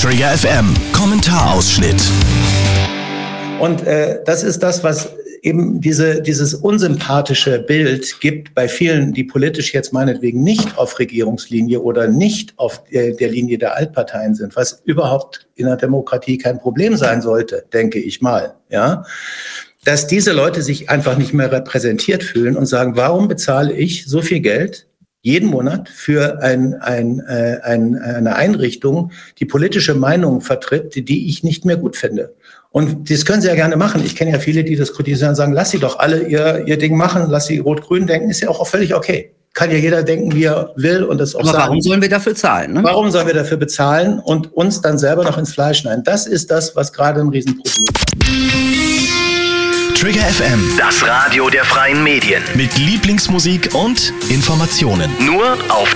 Trigger FM, Kommentarausschnitt. Und das ist das, was eben dieses unsympathische Bild gibt bei vielen, die politisch jetzt meinetwegen nicht auf Regierungslinie oder nicht auf der Linie der Altparteien sind, was überhaupt in der Demokratie kein Problem sein sollte, denke ich mal, ja. Dass diese Leute sich einfach nicht mehr repräsentiert fühlen und sagen, warum bezahle ich so viel Geld jeden Monat für eine Einrichtung, die politische Meinungen vertritt, die ich nicht mehr gut finde. Und das können sie ja gerne machen. Ich kenne ja viele, die das kritisieren und sagen, lass sie doch alle ihr Ding machen, lass sie rot-grün denken, ist ja auch völlig okay. Kann ja jeder denken, wie er will und das auch sagen. Aber warum sollen wir dafür zahlen? Ne? Warum sollen wir dafür bezahlen und uns dann selber noch ins Fleisch schneiden? Das ist das, was gerade ein Riesenproblem ist. Trigger FM, Das Radio der freien Medien. mit Lieblingsmusik und Informationen. Nur auf